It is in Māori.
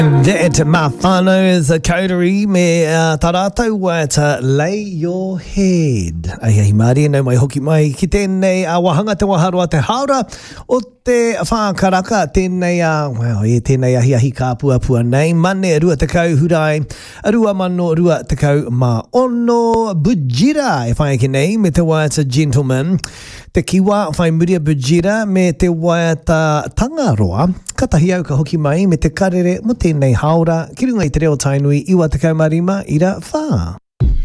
That mawhano is a coterie me tarata wata lay your head. Ai hei maari nau mai hoki mai ki tēnei a wahanga te waharoa te haura o te whaakaraka tēnei tēnei ahi ka pua nei mane rua te kau hurai rua mano rua te kau ma ono Bujira e whae ki nei me te wata gentleman te kiwa whai muria Bujira me te wata tangaroa katahi au ka hoki mai me te karere mo tēnei haura ki runga i te reo tainui iwa te kaumarima ira wha.